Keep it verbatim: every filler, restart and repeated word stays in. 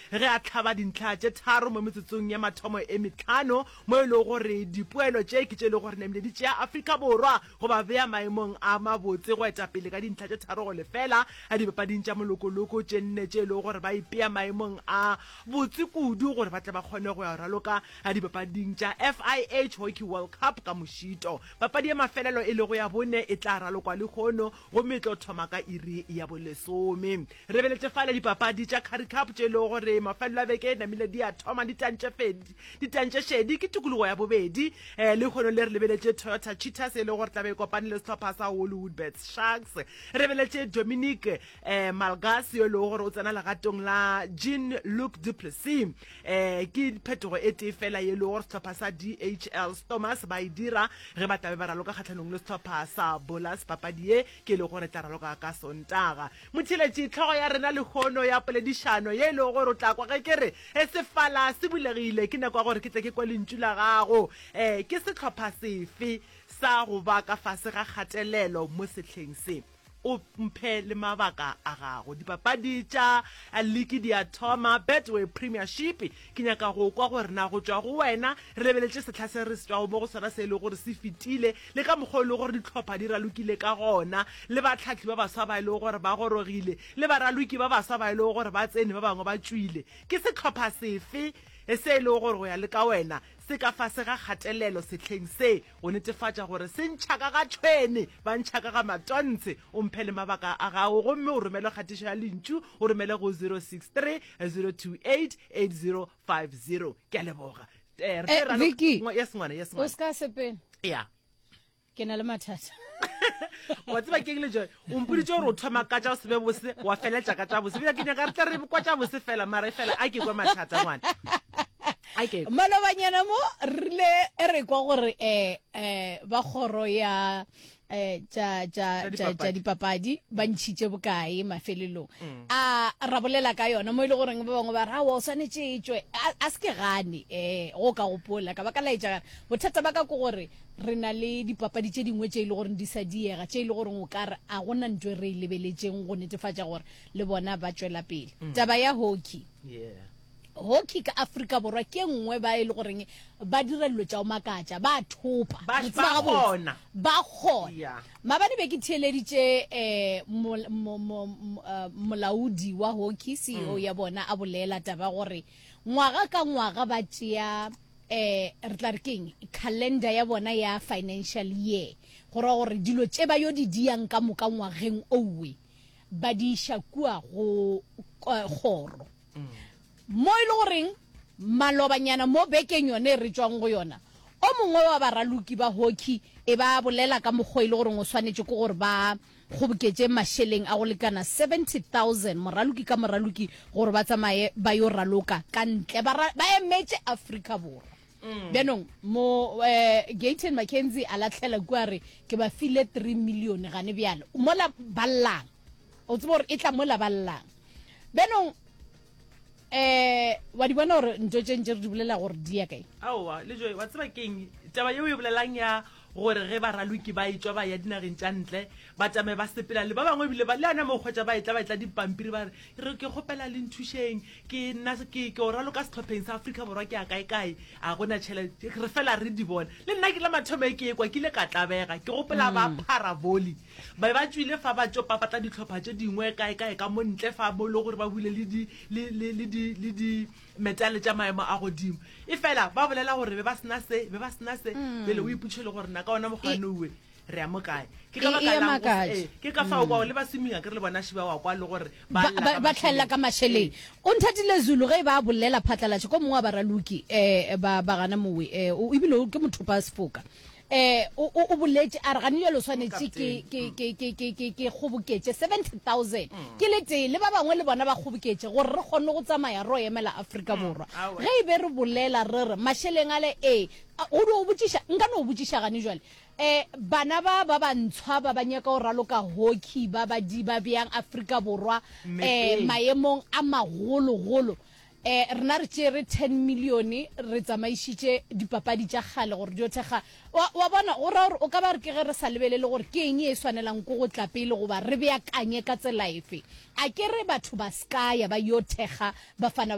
ge a tlhaba dintlha tše tharo mo metsotsong ya mathomo e metlhano mo e le gore dipoelo tše ke tše e le gore nemile di tšea Afrika Borwa go ba bea maemong a mabotse go eta pele ka dintlha tše tharo go lefela a dipapading tša molokoloko tše nne tše e le gore ba ipea maemong a botse kudu gore ba tle ba kgone go ya raloka a dipapading tša F I H Hockey World Cup ka mošito. Papadi ya mafelelo e le go ya bone e tla ralokwa le kgono go metlo thoma ka iri ya bolesome. Re beletse fale dipapadi tša Currie Cup tše e le gore mafelelo a beke namile di a thoma ditantše fedi ditantše shedi ke tikologo ya bobedi eh, le kgono le re lebeletse Toyota Cheetahs e le gore tlabe e kopane le setlhopha sa Hollywood Bets Sharks. Re beletse Dominic eh, Malgasi e le gore o tsena legatong la Jean-Luc Duplessis eh, ke phetogo e tee fela ye le gore setlhopha sa D H L Thomas ba e dira ge ba tlabe ba raloka kgatlhanong le setlhopha sa Bolas papadi e ke le gore tla raloka ka Sontaga. Motheletši tlhogo ya rena le kgono ya poledišano ye le gore o tla kwa ge kere e sefala se bulegile ke nako ya gore ke tle ke kwa lentšu la gago eh, ke setlhopha sefe sa go ba ka fase ga kgatelelo mo setlheng se o mphe le mabaka a gago. Dipapadi tša league di a thoma Betway Premiership ke nyaka go kwa gore na go tšwa go wena re lebeletse setlha se re se tšwago mo go sona se e le gore se fetile le ka mokgwa le gore ditlhopha di ralokile ka gona le batlhatlhi ba baswa ba e le gore ba gorogile le baraloki ba baswa ba e le gore ba tsene ba bangwe ba tswile ke setlhopha sefe e se e le gore go ya le ka wena se ka fase ga kgatelelo setlheng se go netefatša gore se ntšhaka ga tšhwene ba ntšhaka ga matontshe o mphe le mabaka a gago gomme o romele kgatišo ya lentšu o romele go zero six three zero two eight eight zero five zero. Ke a leboga eh, Vicky yes ngwana yes ngwana o ska sepela ya ke na le mathata wa tseba ke le joy o mpoditse gore o thoma ka tša o sebe bose wa feletša ka tša bose bja ke nyaka re tla re kwa tša bose fela mara fela a ke kwa mathata ngwana malobanyana mo rile e re kwa gore eh eh ba kgoro ya eh tša tša tša dipapadi ba ntšhitše bokae mafelelong a rabolela ka yona mo ile gore ba bangwe ba ra wa swanetse tšwe a se ke gane eh go ka gopola ka ba ka laetša bothata ba ka go gore re na le dipapadi tše dingwe tše ile gore di sa diega tše ile gore o ka re a gona ntwe re lebeletšeng go netefatša gore le bona ba tšwela pele taba ya hockey yeah hockey ka Afrika Borwa ke nngwe ba ile goreng ba dira dilo tša o makatša ba thopa ba gona ba gona mabane be ke theeleditše eh molaodi wa hockey C E O ya bona a bolela taba gore ngwaga ka ngwaga ba tšea eh re tla re keng calendar ya bona ya financial year gore gore dilo tše ba yo di diang ka moka ngwageng owe ba di shakua go kgoro mo ile goreng malobanyana mo bekeng yone re tswang go yona o mongwe wa baraloki ba hockey e ba bolela ka mogwe ile gore o swanetse go gore ba go boketse masheleng a go lekana seventy thousand moraloki ka moraloki gore ba tsamaye ba yo raloka ka ntle ba emetse Afrika Borwa benong mo eh Gayton Mackenzie a latlhela kwa re ke ba file three million gane bjalo mola ballang o tsebore e tla mola ballang benong eh wa di bona gore ntho tše ntše re di bolela gore di ya kae aowa le joe wa tseba keng taba yeo e bolelang ya gore ge baraloki ba etswa ba ya dinageng tša ntle ba tame ba sepela le ba bangwe bile ba le ana mo kgwetša ba etla ba etla dipampiri ba re ke kgopela le nthušeng ke nna ke ke o raloka setlhopheng sa Afrika Borwa ke a kae kae a gona tšhelete re fela re di bona le nna ke la mathomo e ke ekwa ke ile ka tlabega ke gopela ba paravoli ba ba tswile fa ba tšopa patla ditlhopha tše dingwe kae kae ka mo ntle fa bo le gore ba buile le di le le di le di metale tša maemo a godimo e fela ba bolela gore be ba sena se be ba sena se bele o iputšhele gore na ka ona moganowe re a mo kae ke ka baka la ke ka fa o kwa le ba seminga ke le bona shiba wa kwa le gore ba ba tlhella ka masheleng o nthatile Zulu ge ba bolela phatlalatše ko mongwe ba raloki eh ba ba gana mowe eh o ibile ke motho pa sefoka eh o o boletse a re ganile lo swanetse ke ke ke ke ke ke ke goboketse seventy thousand ke le tse le ba bangwe le bona ba goboketse gore re kgonne go tsamaya ro emela Afrika Borwa ge e be re bolela re re masheleng ale eh o do botsisha nka no botsisha gane jwale eh bana ba ba ba ntshwa ba banyaka o raloka hockey ba ba di ba bjang Afrika Borwa eh maemong a magolo golo eh rena re tsere ten million re tsamaishitse dipapadi tša gale gore di othega wa bona o ra o ka ba re ke ge re sa lebelele gore ke eng e swanelang go go tla pele go ba re beakanye ka tsela efe a ke re batho ba skaya ba yo thega ba fana